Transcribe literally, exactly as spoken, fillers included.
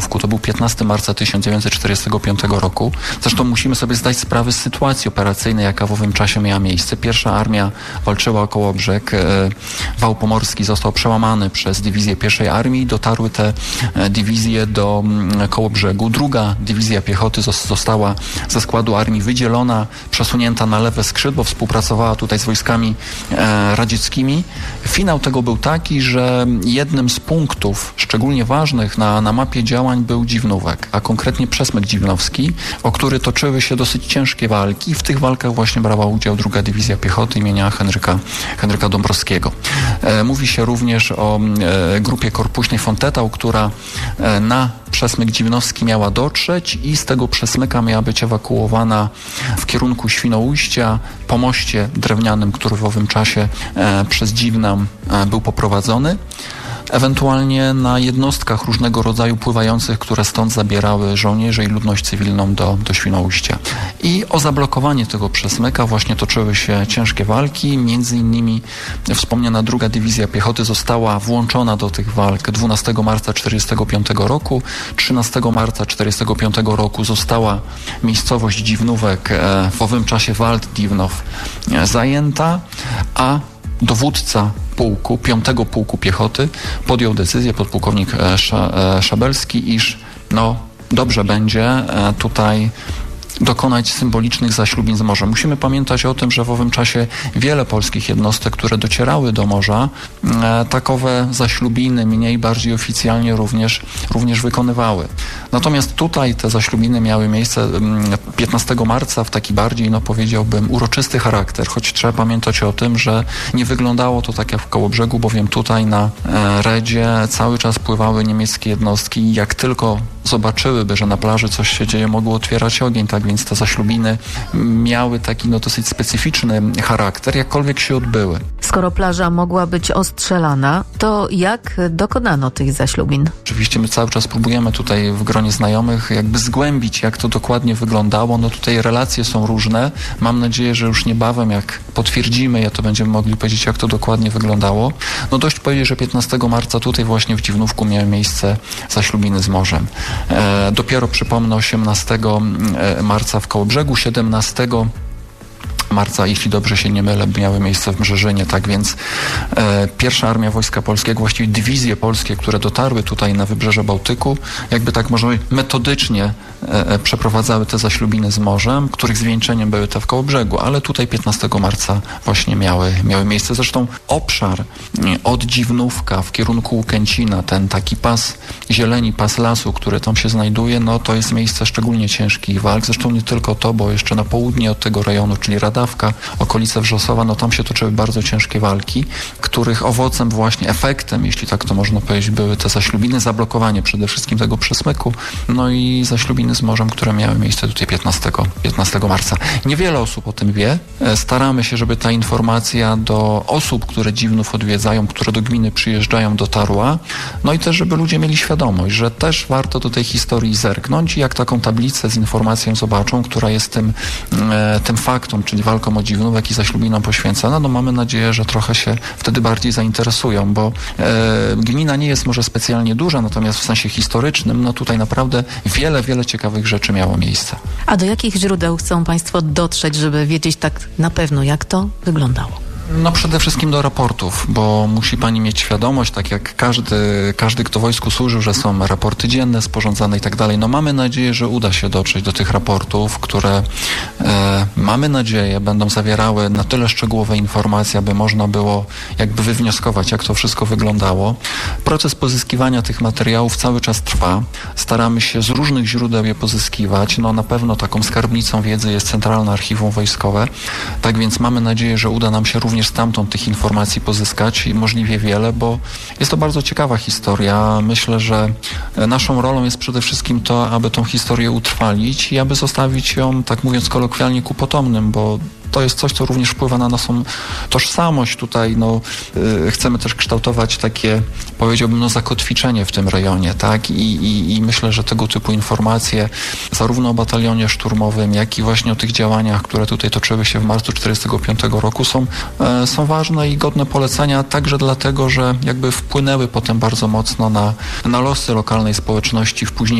Dźwignówku. To był piętnastego marca tysiąc dziewięćset czterdziestego piątego roku. Zresztą musimy sobie zdać sprawę z sytuacji operacyjnej, jaka w owym czasie miała miejsce. Pierwsza armia walczyła o Kołobrzeg. Wał Pomorski został przełamany przez dywizję pierwszej armii. Dotarły te dywizje do Kołobrzegu. Druga dywizja piechoty została ze składu armii wydzielona, przesunięta na lewe skrzydło, współpracowała tutaj z wojskami radzieckimi. Finał tego był taki, że jednym z punktów szczególnie ważnych na, na mapie działań był Dziwnówek, a konkretnie Przesmyk Dziwnowski, o który toczyły się dosyć ciężkie walki. W tych walkach właśnie brała udział druga dywizja piechoty imienia Henryka, Henryka Dąbrowskiego. E, mówi się również o e, grupie korpuśnej Fontetał, która e, na Przesmyk Dziwnowski miała dotrzeć i z tego przesmyka miała być ewakuowana w kierunku Świnoujścia po moście drewnianym, który w owym czasie e, przez Dziwnam e, był poprowadzony. Ewentualnie na jednostkach różnego rodzaju pływających, które stąd zabierały żołnierzy i ludność cywilną do, do Świnoujścia. I o zablokowanie tego przesmyka właśnie toczyły się ciężkie walki. Między innymi wspomniana druga dywizja piechoty została włączona do tych walk dwunastego marca tysiąc dziewięćset czterdziestego piątego roku. trzynastego marca tysiąc dziewięćset czterdziestego piątego roku została miejscowość Dziwnówek, w owym czasie Wald-Diwnow, zajęta, a dowódca pułku, piątego pułku piechoty podjął decyzję, podpułkownik Szabelski, iż no dobrze będzie tutaj dokonać symbolicznych zaślubin z morzem. Musimy pamiętać o tym, że w owym czasie wiele polskich jednostek, które docierały do morza, e, takowe zaślubiny mniej, bardziej oficjalnie również, również wykonywały. Natomiast tutaj te zaślubiny miały miejsce piętnastego marca w taki bardziej, no powiedziałbym, uroczysty charakter, choć trzeba pamiętać o tym, że nie wyglądało to tak jak w Kołobrzegu, bowiem tutaj na e, Redzie cały czas pływały niemieckie jednostki i jak tylko zobaczyłyby, że na plaży coś się dzieje, mogły otwierać ogień, tak więc te zaślubiny miały taki no dosyć specyficzny charakter, jakkolwiek się odbyły. Skoro plaża mogła być ostrzelana, to jak dokonano tych zaślubin? Oczywiście my cały czas próbujemy tutaj w gronie znajomych jakby zgłębić, jak to dokładnie wyglądało. No tutaj relacje są różne. Mam nadzieję, że już niebawem, jak potwierdzimy je, to będziemy mogli powiedzieć, jak to dokładnie wyglądało. No dość powiedzieć, że piętnastego marca tutaj właśnie w Dziwnówku miały miejsce zaślubiny z morzem. E, dopiero przypomnę osiemnastego marca w Kołobrzegu, siedemnastego marca, jeśli dobrze się nie mylę, miały miejsce w Mrzeżynie, tak więc e, pierwsza Armia Wojska Polskiego, właściwie dywizje polskie, które dotarły tutaj na wybrzeże Bałtyku, jakby tak można powiedzieć, metodycznie e, przeprowadzały te zaślubiny z morzem, których zwieńczeniem były te w Kołobrzegu, ale tutaj piętnastego marca właśnie miały, miały miejsce. Zresztą obszar od Dziwnówka w kierunku Łukęcina, ten taki pas zieleni, pas lasu, który tam się znajduje, no to jest miejsce szczególnie ciężkich walk. Zresztą nie tylko to, bo jeszcze na południe od tego rejonu, czyli Rada Dawka, okolice Wrzosowa, no tam się toczyły bardzo ciężkie walki, których owocem właśnie, efektem, jeśli tak to można powiedzieć, były te zaślubiny, zablokowanie przede wszystkim tego przesmyku, no i zaślubiny z morzem, które miały miejsce tutaj piętnastego marca. Niewiele osób o tym wie. Staramy się, żeby ta informacja do osób, które Dziwnów odwiedzają, które do gminy przyjeżdżają, dotarła, no i też, żeby ludzie mieli świadomość, że też warto do tej historii zerknąć i jak taką tablicę z informacją zobaczą, która jest tym, e, tym faktom, czyli walką o Dziwnówek i zaślubinom poświęcona, no mamy nadzieję, że trochę się wtedy bardziej zainteresują, bo e, gmina nie jest może specjalnie duża, natomiast w sensie historycznym, no tutaj naprawdę wiele, wiele ciekawych rzeczy miało miejsce. A do jakich źródeł chcą Państwo dotrzeć, żeby wiedzieć tak na pewno, jak to wyglądało? No przede wszystkim do raportów, bo musi pani mieć świadomość, tak jak każdy, każdy kto wojsku służył, że są raporty dzienne sporządzane i tak dalej. No mamy nadzieję, że uda się dotrzeć do tych raportów, które e, mamy nadzieję będą zawierały na tyle szczegółowe informacje, aby można było jakby wywnioskować, jak to wszystko wyglądało. Proces pozyskiwania tych materiałów cały czas trwa. Staramy się z różnych źródeł je pozyskiwać. No na pewno taką skarbnicą wiedzy jest Centralne Archiwum Wojskowe. Tak więc mamy nadzieję, że uda nam się również stamtąd tych informacji pozyskać i możliwie wiele, bo jest to bardzo ciekawa historia. Myślę, że naszą rolą jest przede wszystkim to, aby tą historię utrwalić i aby zostawić ją, tak mówiąc kolokwialnie, ku potomnym, bo to jest coś, co również wpływa na naszą tożsamość. Tutaj no, y, chcemy też kształtować takie, powiedziałbym, no, zakotwiczenie w tym rejonie, tak? I, i, i myślę, że tego typu informacje zarówno o batalionie szturmowym, jak i właśnie o tych działaniach, które tutaj toczyły się w marcu tysiąc dziewięćset czterdziestego piątego roku są, e, są ważne i godne polecenia, także dlatego, że jakby wpłynęły potem bardzo mocno na, na losy lokalnej społeczności w późniejszym